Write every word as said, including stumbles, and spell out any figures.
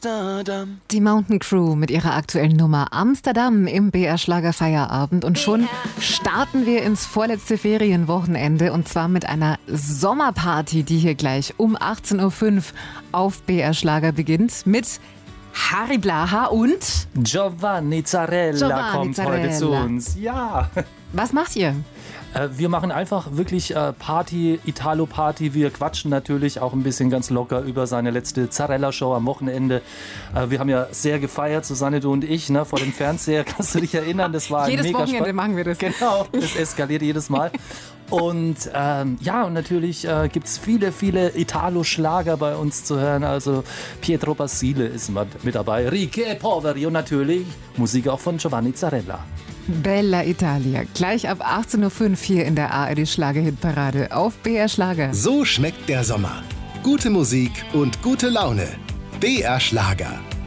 Die Mountain Crew mit ihrer aktuellen Nummer Amsterdam im B R Schlager Feierabend. Und schon starten wir ins vorletzte Ferienwochenende und zwar mit einer Sommerparty, die hier gleich um achtzehn Uhr fünf auf B R Schlager beginnt mit Harry Blaha und Giovanni Zarella Giovanni kommt Zarella. heute zu uns. Ja. Was macht ihr? Äh, wir machen einfach wirklich äh, Party, Italo-Party. Wir quatschen natürlich auch ein bisschen ganz locker über seine letzte Zarella-Show am Wochenende. Äh, wir haben ja sehr gefeiert, Susanne, du und ich, ne, vor dem Fernseher. Kannst du dich erinnern? Das war Jedes mega Wochenende Spaß. machen wir das. Genau, das eskaliert jedes Mal. Und ähm, ja, und natürlich äh, gibt es viele, viele Italo-Schlager bei uns zu hören. Also Pietro Basile ist mit dabei, Ricche e Poveri und natürlich Musik auch von Giovanni Zarella. Bella Italia. Gleich ab achtzehn Uhr fünf hier in der A R D Schlager-Hitparade auf B R Schlager. So schmeckt der Sommer. Gute Musik und gute Laune. B R Schlager.